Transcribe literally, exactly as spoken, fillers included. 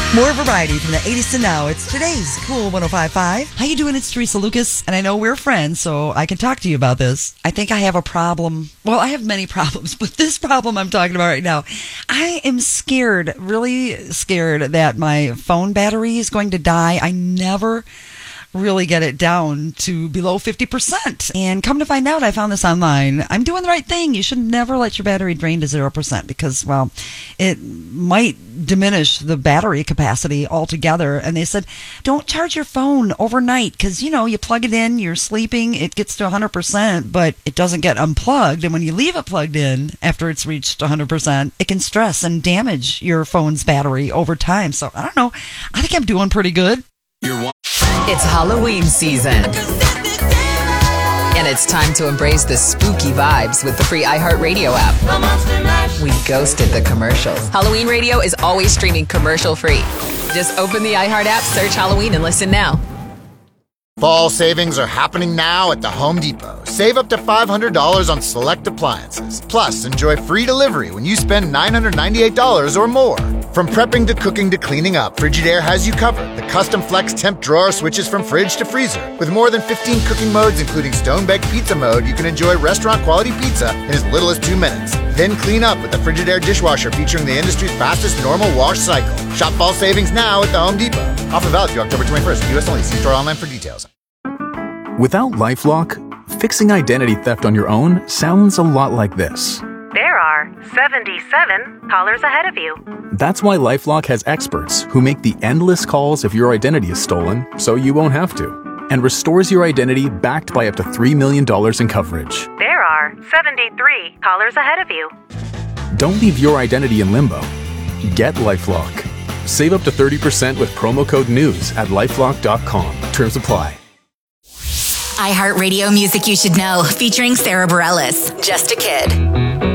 More variety from the eighties to now. It's today's Cool one oh five point five. How you doing? It's Teresa Lucas, and I know we're friends, so I can talk to you about this. I think I have a problem. Well, I have many problems, but this problem I'm talking about right now, I am scared, really scared that my phone battery is going to die. I never really get it down to below fifty percent. And come to find out, I found this online. I'm doing the right thing. You should never let your battery drain to zero percent because, well, it might diminish the battery capacity altogether. And they said, don't charge your phone overnight because, you know, you plug it in, you're sleeping, it gets to one hundred percent, but it doesn't get unplugged. And when you leave it plugged in after it's reached one hundred percent, it can stress and damage your phone's battery over time. So I don't know. I think I'm doing pretty good. You're one- It's Halloween season. And it's time to embrace the spooky vibes with the free iHeartRadio app. We ghosted the commercials. Halloween Radio is always streaming commercial free. Just open the iHeart app, search Halloween, and listen now. Fall savings are happening now at the Home Depot. Save up to five hundred dollars on select appliances. Plus, enjoy free delivery when you spend nine hundred ninety-eight dollars or more. From prepping to cooking to cleaning up, Frigidaire has you covered. The custom flex temp drawer switches from fridge to freezer. With more than fifteen cooking modes, including stone-baked pizza mode, you can enjoy restaurant-quality pizza in as little as two minutes. Then clean up with the Frigidaire dishwasher featuring the industry's fastest normal wash cycle. Shop fall savings now at the Home Depot. Offer valid through October twenty-first. U S only. See store online for details. Without LifeLock, fixing identity theft on your own sounds a lot like this. There are seventy-seven callers ahead of you. That's why LifeLock has experts who make the endless calls if your identity is stolen, so you won't have to, and restores your identity backed by up to three million dollars in coverage. There are seventy-three callers ahead of you. Don't leave your identity in limbo. Get LifeLock. Save up to thirty percent with promo code NEWS at lifelock dot com. Terms apply. iHeartRadio Music You Should Know, featuring Sarah Bareilles. Just a Kid.